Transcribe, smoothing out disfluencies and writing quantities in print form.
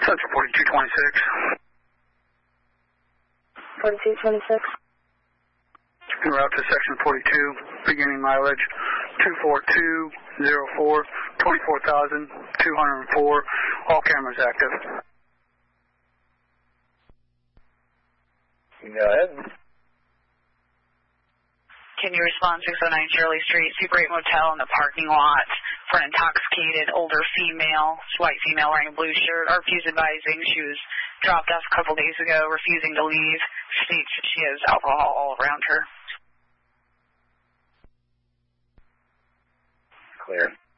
Central 4226. 4226. En route to section 42, beginning mileage 24204, 24,204, all cameras active. Go ahead. Can you respond 609 Shirley Street, Super 8 Motel in the parking lot for an intoxicated older female, white female wearing a blue shirt. RFU's advising she was dropped off a couple days ago, refusing to leave. States that she has alcohol all around her. Clear.